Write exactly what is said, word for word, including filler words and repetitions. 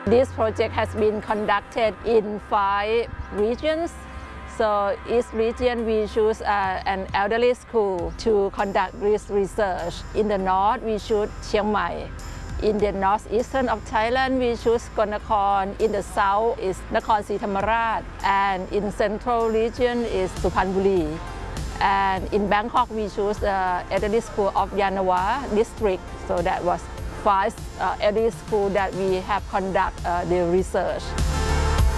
This project has been conducted in five regions. So each region we choose uh, an elderly school to conduct this research. In the north we choose Chiang Mai. In the northeastern of Thailand we choose Konnakorn. In the south is Nakhon Si Thammarat. And in central region is Suphanburi. And in Bangkok we choose the elderly school of Yannawa district. So that was five uh, elderly schools that we have conduct uh, the research.